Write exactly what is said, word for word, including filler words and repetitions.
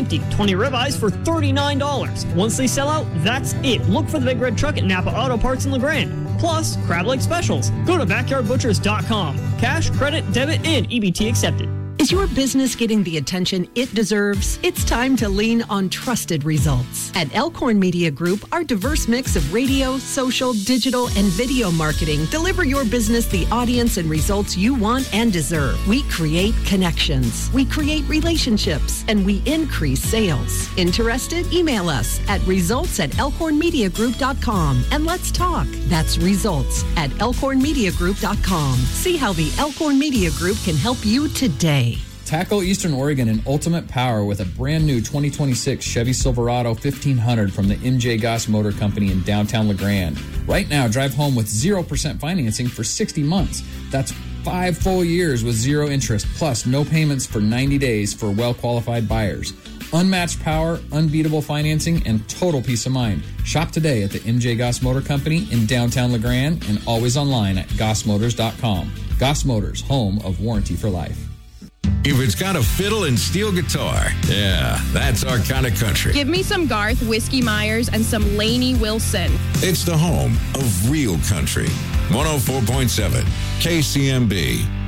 empty. twenty ribeyes for thirty-nine dollars. Once they sell out, that's it. Look for the Big Red Truck at Napa Auto Parts in LeGrand. Plus, crab leg specials. Go to backyard butchers dot com. Cash, credit, debit, and E B T accepted. Is your business getting the attention it deserves? It's time to lean on trusted results. At Elkhorn Media Group, our diverse mix of radio, social, digital, and video marketing deliver your business the audience and results you want and deserve. We create connections, we create relationships, and we increase sales. Interested? Email us at results at elkhorn media group dot com and let's talk. That's results at elkhorn media group dot com. See how the Elkhorn Media Group can help you today. Tackle Eastern Oregon in ultimate power with a brand new twenty twenty-six Chevy Silverado fifteen hundred from the M J Goss Motor Company in downtown LeGrand. Right now, drive home with zero percent financing for sixty months. That's five full years with zero interest, plus no payments for ninety days for well-qualified buyers. Unmatched power, unbeatable financing, and total peace of mind. Shop today at the M J Goss Motor Company in downtown LeGrand and always online at goss motors dot com. Goss Motors, home of warranty for life. If it's got a fiddle and steel guitar, yeah, that's our kind of country. Give me some Garth Whiskey Myers and some Lainey Wilson. It's the home of real country. one oh four point seven K C M B.